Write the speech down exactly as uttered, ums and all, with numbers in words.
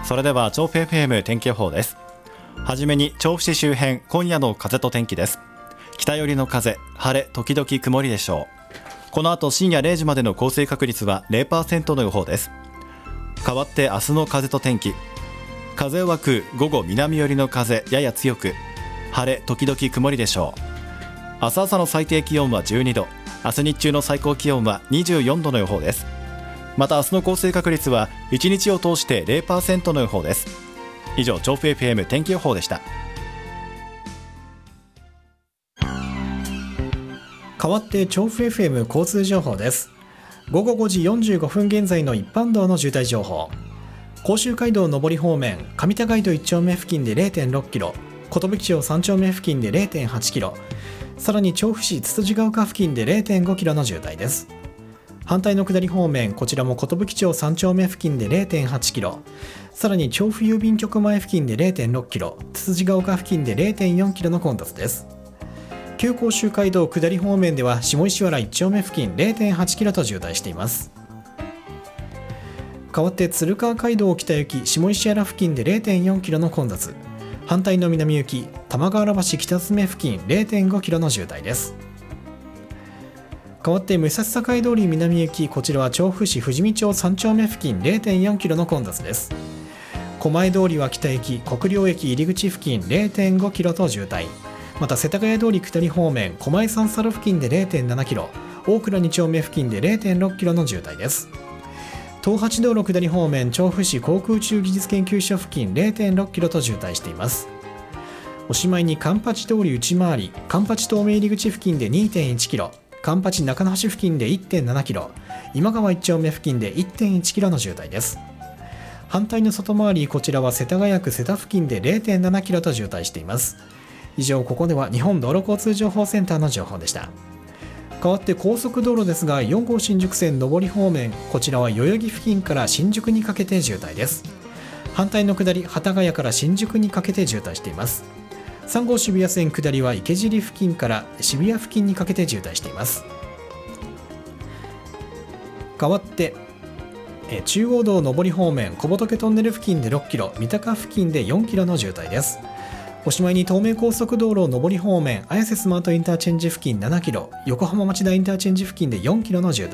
それでは調布 エフエム 天気予報です。はじめに調布市周辺、今夜の風と天気です。北寄りの風、晴れ時々曇りでしょう。この後深夜れいじまでの降水確率は ゼロパーセント の予報です。代わって明日の風と天気。風弱く午後南寄りの風やや強く、晴れ時々曇りでしょう。明日朝の最低気温はじゅうにど、明日日中の最高気温はにじゅうよんどの予報です。また明日の降水確率はいちにちを通して ゼロパーセント の予報です。以上、調布 エフエム 天気予報でした。 代わって調布 エフエム 交通情報です。ごごごじよんじゅうごふん現在の一般道の渋滞情報。甲州街道上り方面、上田街道いっ丁目付近で れいてんろっキロ、寿町さん丁目付近で れいてんはちキロ、さらに調布市つつじが丘付近で れいてんごキロの渋滞です。反対の下り方面、こちらも寿町さん丁目付近で れいてんはちキロ、さらに調布郵便局前付近で れいてんろっキロ、つつじが丘付近で れいてんよんキロの混雑です。旧甲州街道下り方面では下石原いっ丁目付近 れいてんはちキロと渋滞しています。代わって鶴川街道北行き下石原付近で れいてんよんキロの混雑、反対の南行き玉川原橋北詰付近 れいてんごキロの渋滞です。代わって武蔵境通り南行き、こちらは調布市富士見町さん丁目付近 れいてんよんキロの混雑です。狛江通りは北行き国領駅入口付近 れいてんごキロと渋滞。また世田谷通り下り方面、狛江三差路付近で れいてんななキロ、大倉に丁目付近で れいてんろっキロの渋滞です。東八道路下り方面、調布市航空宇宙技術研究所付近 れいてんろっキロと渋滞しています。おしまいに環八通り内回り環八東名入り口付近で にてんいちキロ、環八中野橋付近で いってんななキロ、今川いっ丁目付近で いってんいちキロの渋滞です。反対の外回り、こちらは世田谷区瀬田付近で れいてんななキロと渋滞しています。以上、ここでは日本道路交通情報センターの情報でした。代わって高速道路ですが、よん号新宿線上り方面、こちらは代々木付近から新宿にかけて渋滞です。反対の下り、幡ヶ谷から新宿にかけて渋滞しています。さん号渋谷線下りは池尻付近から渋谷付近にかけて渋滞しています。代わってえ中央道上り方面、小仏トンネル付近でろっキロ、三鷹付近でよんキロの渋滞です。おしまいに東名高速道路上り方面、綾瀬スマートインターチェンジ付近ななキロ、横浜町田インターチェンジ付近でよんキロの渋滞